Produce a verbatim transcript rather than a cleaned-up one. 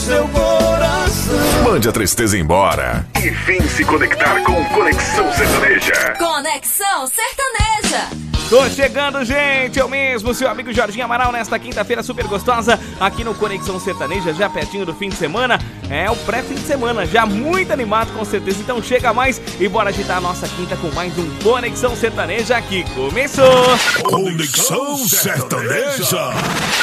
seu coração. Mande a tristeza embora e vem se conectar com Conexão Sertaneja. Conexão Sertaneja. Tô chegando, gente, eu mesmo, seu amigo Jorginho Amaral, nesta quinta-feira super gostosa, aqui no Conexão Sertaneja, já pertinho do fim de semana. É o pré-fim de semana, já muito animado com certeza, então chega mais e bora agitar a nossa quinta com mais um Conexão Sertaneja aqui. Começou! Conexão Sertaneja.